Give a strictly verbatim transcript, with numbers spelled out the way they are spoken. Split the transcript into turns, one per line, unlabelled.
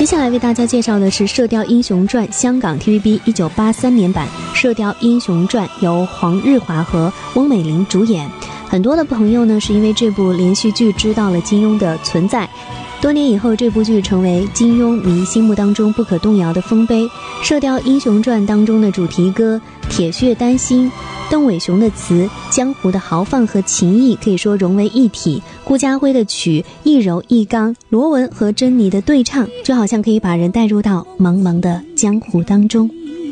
接下来为大家介绍的是《射雕英雄传》香港 T V B 一九八三年版《射雕英雄传》，由黄日华和翁美玲主演。很多的朋友呢是因为这部连续剧知道了金庸的存在，多年以后这部剧成为金庸迷心目当中不可动摇的丰碑。《射雕英雄传》当中的主题歌《铁血丹心》，邓伟雄的词，江湖的豪放和情谊可以说融为一体。顾嘉辉的曲一柔一刚，罗文和珍妮的对唱就好像可以把人带入到茫茫的江湖当中。